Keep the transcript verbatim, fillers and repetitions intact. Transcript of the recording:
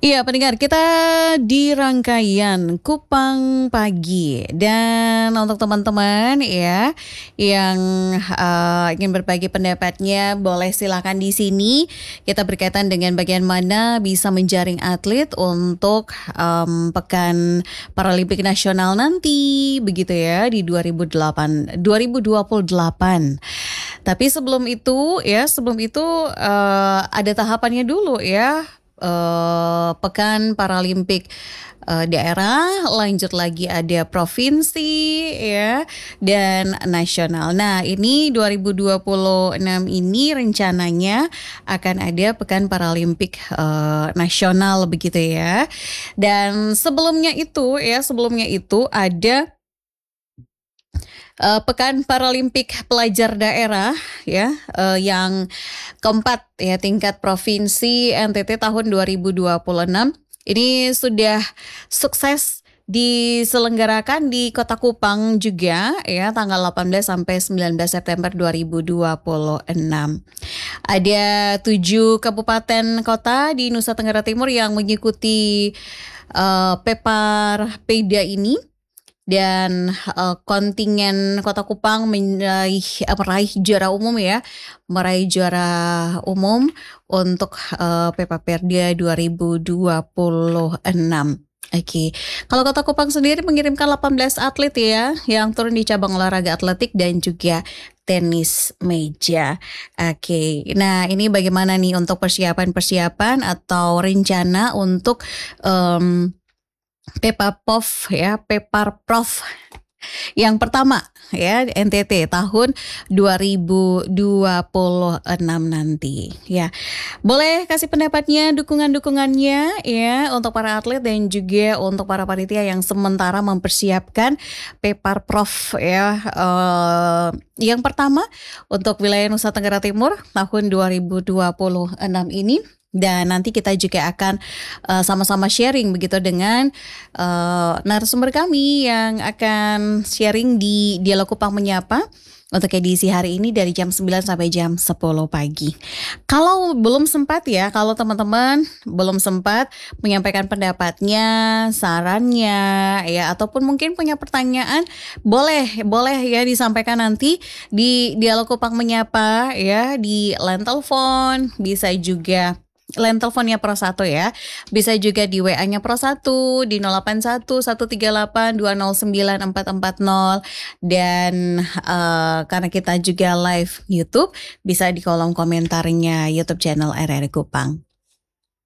Iya pendengar, kita di rangkaian Kupang Pagi. Dan untuk teman-teman ya yang uh, ingin berbagi pendapatnya, boleh silakan di sini. Kita berkaitan dengan bagian mana bisa menjaring atlet untuk um, Pekan Paralimpik Nasional nanti, begitu ya, di dua ribu delapan, dua ribu dua puluh delapan. Tapi sebelum itu ya, sebelum itu uh, ada tahapannya dulu ya. Uh, Pekan Paralimpik uh, daerah, lanjut lagi ada provinsi ya, dan nasional. Nah ini dua ribu dua puluh enam ini rencananya akan ada Pekan Paralimpik uh, nasional begitu ya. Dan sebelumnya itu ya, sebelumnya itu ada Uh, Pekan Paralimpik Pelajar Daerah ya, uh, yang keempat ya, tingkat provinsi N T T tahun dua ribu dua puluh enam. Ini sudah sukses diselenggarakan di Kota Kupang juga ya, tanggal delapan belas sampai sembilan belas September dua ribu dua puluh enam. Ada tujuh kabupaten kota di Nusa Tenggara Timur yang mengikuti uh, Pepar Peda ini. Dan uh, kontingen Kota Kupang meraih, uh, meraih juara umum ya, meraih juara umum untuk uh, Pepaperda dua ribu dua puluh enam. Oke, okay. Kalau Kota Kupang sendiri mengirimkan delapan belas atlet ya, yang turun di cabang olahraga atletik dan juga tenis meja. Oke, okay. Nah ini bagaimana nih untuk persiapan-persiapan atau rencana untuk um, Pepapov ya, Peparprov yang pertama ya, N T T tahun dua ribu dua puluh enam nanti ya. Boleh kasih pendapatnya, dukungan-dukungannya ya untuk para atlet dan juga untuk para panitia yang sementara mempersiapkan Peparprov ya. Uh, yang pertama untuk wilayah Nusa Tenggara Timur tahun dua ribu dua puluh enam ini. Dan nanti kita juga akan uh, sama-sama sharing begitu dengan uh, narasumber kami yang akan sharing di Dialog Kupang Menyapa untuk edisi hari ini dari jam sembilan sampai jam sepuluh pagi. Kalau belum sempat ya, kalau teman-teman belum sempat menyampaikan pendapatnya, sarannya ya, ataupun mungkin punya pertanyaan, boleh boleh ya disampaikan nanti di Dialog Kupang Menyapa ya, di line telepon, bisa juga line teleponnya Pro satu ya. Bisa juga di W A-nya Pro satu di nol delapan satu satu tiga delapan dua nol sembilan empat empat nol. Dan uh, karena kita juga live YouTube, bisa di kolom komentarnya YouTube channel R R I Kupang.